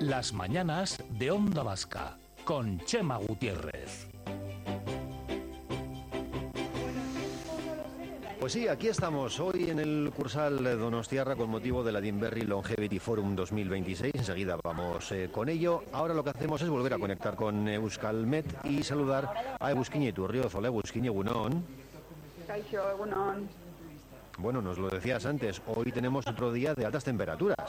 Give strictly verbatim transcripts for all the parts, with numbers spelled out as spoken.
Las mañanas de Onda Vasca, con Chema Gutiérrez. Pues sí, aquí estamos hoy en el Cursal Donostiarra con motivo de la Dinberry Longevity Forum dos mil veintiséis. Enseguida vamos eh, con ello. Ahora lo que hacemos es volver a conectar con Euskalmet y saludar a Eguskiñe Iturrioz. Hola, Eguskiñe, egunon. Kaixo, egunon. Bueno, nos lo decías antes, hoy tenemos otro día de altas temperaturas.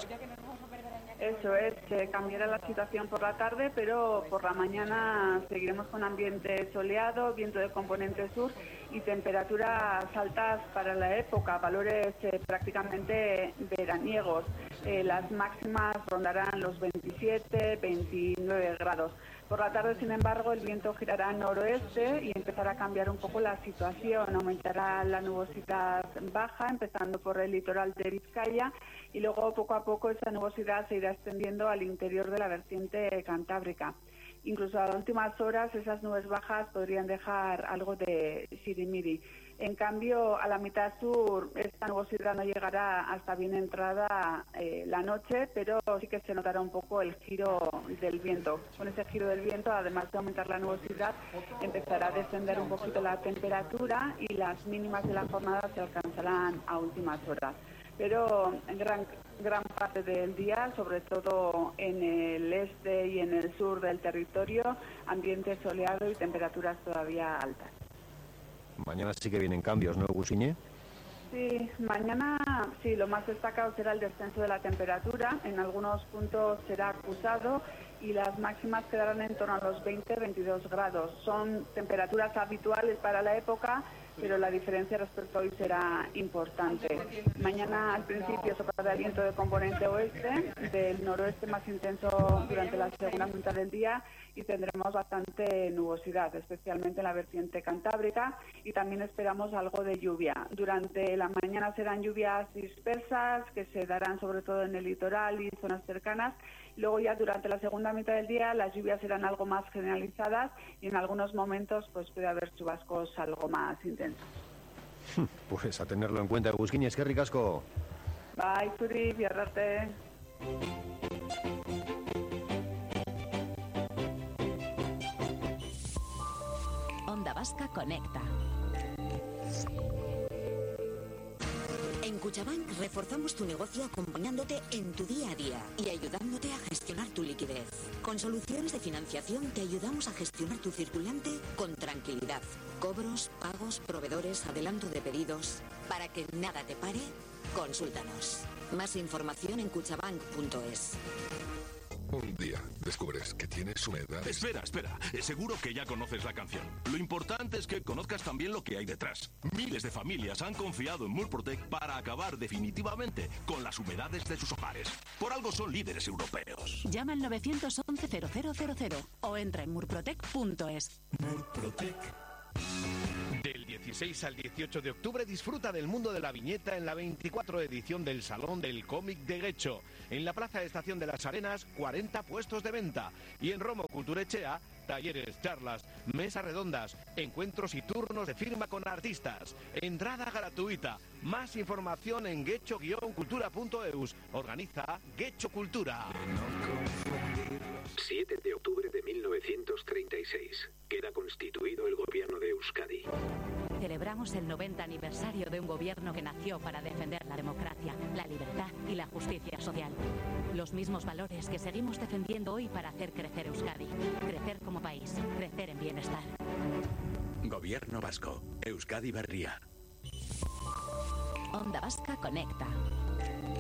Eso es, eh, cambiará la situación por la tarde, pero por la mañana seguiremos con ambiente soleado, viento de componente sur y temperaturas altas para la época, valores eh, prácticamente veraniegos. Eh, las máximas rondarán los veintisiete, veintinueve grados. Por la tarde, sin embargo, el viento girará al noroeste y empezará a cambiar un poco la situación. Aumentará la nubosidad baja, empezando por el litoral de Vizcaya, y luego poco a poco esa nubosidad se irá extendiendo al interior de la vertiente cantábrica. Incluso a las últimas horas esas nubes bajas podrían dejar algo de sirimiri. En cambio, a la mitad sur esta nubosidad no llegará hasta bien entrada eh, la noche, pero sí que se notará un poco el giro del viento. Con ese giro del viento, además de aumentar la nubosidad, empezará a descender un poquito la temperatura y las mínimas de la jornada se alcanzarán a últimas horas. Pero en gran, gran parte del día, sobre todo en el este y en el sur del territorio, ambiente soleado y temperaturas todavía altas. Mañana sí que vienen cambios, ¿no, Eguskiñe? Sí, mañana sí, lo más destacado será el descenso de la temperatura. En algunos puntos será acusado y las máximas quedarán en torno a los veinte a veintidós grados. Son temperaturas habituales para la época, pero la diferencia respecto a hoy será importante. Mañana al principio soplará el viento de componente oeste, del noroeste más intenso durante la segunda mitad del día, y tendremos bastante nubosidad, especialmente en la vertiente cantábrica, y también esperamos algo de lluvia. Durante la mañana serán lluvias dispersas que se darán sobre todo en el litoral y zonas cercanas. Luego ya durante la segunda mitad del día las lluvias serán algo más generalizadas y en algunos momentos pues puede haber chubascos algo más intensos. Pues a tenerlo en cuenta, Eguskiñe, es que ricasco. Bye, Zuri, biarrarte. Onda Vasca Conecta. En Cuchabank reforzamos tu negocio acompañándote en tu día a día y ayudándote a gestionar tu liquidez. Con soluciones de financiación te ayudamos a gestionar tu circulante con tranquilidad. Cobros, pagos, proveedores, adelanto de pedidos. Para que nada te pare, consúltanos. Más información en cuchabank punto es. Un día descubres que tienes humedad. Espera, espera. Seguro que ya conoces la canción. Lo importante es que conozcas también lo que hay detrás. Miles de familias han confiado en Murprotec para acabar definitivamente con las humedades de sus hogares. Por algo son líderes europeos. Llama al nueve once cero cero cero cero o entra en murprotec punto es. Murprotec. Del dieciséis al dieciocho de octubre disfruta del mundo de la viñeta en la veinticuatro edición del Salón del Cómic de Guecho. En la Plaza de Estación de las Arenas, cuarenta puestos de venta. Y en Romo Culturechea, talleres, charlas, mesas redondas, encuentros y turnos de firma con artistas. Entrada gratuita. Más información en guecho guion cultura punto eus. Organiza Guecho Cultura. siete de octubre de mil novecientos treinta y seis. Queda constituido el gobierno de Euskadi. Celebramos el noventa aniversario de un gobierno que nació para defender la democracia, la libertad y la justicia social. Los mismos valores que seguimos defendiendo hoy para hacer crecer Euskadi. Crecer como país, crecer en bienestar. Gobierno vasco, Euskadi Berria. Onda Vasca Conecta.